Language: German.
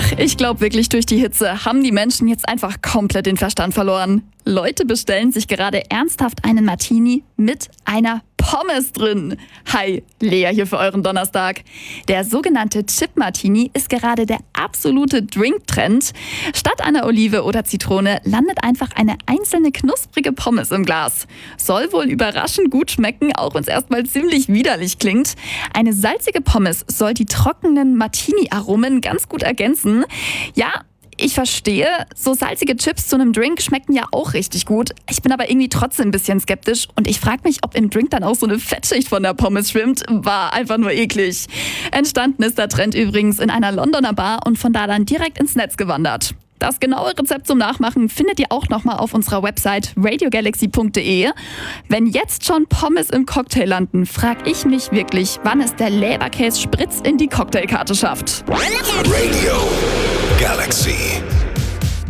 Ich glaube wirklich, durch die Hitze haben die Menschen jetzt einfach komplett den Verstand verloren. Leute bestellen sich gerade ernsthaft einen Martini mit einer Pommes drin. Hi, Lea hier für euren Donnerstag. Der sogenannte Chip Martini ist gerade der absolute Drink-Trend. Statt einer Olive oder Zitrone landet einfach eine einzelne knusprige Pommes im Glas. Soll wohl überraschend gut schmecken, auch wenn es erstmal ziemlich widerlich klingt. Eine salzige Pommes soll die trockenen Martini-Aromen ganz gut ergänzen. Ja, ich verstehe, so salzige Chips zu einem Drink schmecken ja auch richtig gut. Ich bin aber irgendwie trotzdem ein bisschen skeptisch und ich frage mich, ob im Drink dann auch so eine Fettschicht von der Pommes schwimmt. War einfach nur eklig. Entstanden ist der Trend übrigens in einer Londoner Bar und von da dann direkt ins Netz gewandert. Das genaue Rezept zum Nachmachen findet ihr auch nochmal auf unserer Website radiogalaxy.de. Wenn jetzt schon Pommes im Cocktail landen, frage ich mich wirklich, wann es der Leberkäse Spritz in die Cocktailkarte schafft. Radio Galaxy.